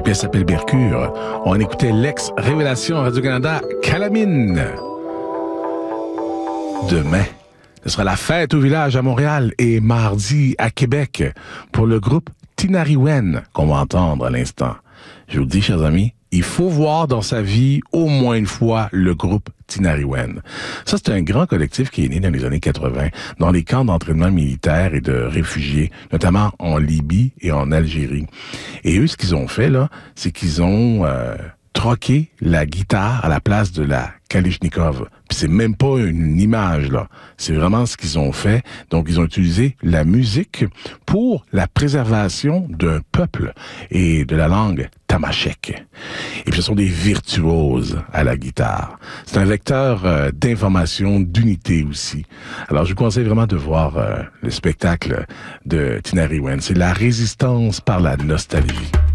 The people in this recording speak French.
pièce s'appelle Mercure. On écoutait l'ex-révélation Radio-Canada, Calamine. Demain, ce sera la fête au village à Montréal et mardi à Québec pour le groupe Tinariwen qu'on va entendre à l'instant. Je vous le dis, chers amis, il faut voir dans sa vie au moins une fois le groupe Tinariwen. Ça, c'est un grand collectif qui est né dans les années 80 dans les camps d'entraînement militaire et de réfugiés, notamment en Libye et en Algérie. Et eux, ce qu'ils ont fait, là, c'est qu'ils ont troqué la guitare à la place de la Kalachnikov. Puis c'est même pas une image, là. C'est vraiment ce qu'ils ont fait. Donc, ils ont utilisé la musique pour la préservation d'un peuple et de la langue tamashek. Et puis, ce sont des virtuoses à la guitare. C'est un vecteur d'information, d'unité aussi. Alors, je vous conseille vraiment de voir le spectacle de Tinariwen. C'est la résistance par la nostalgie.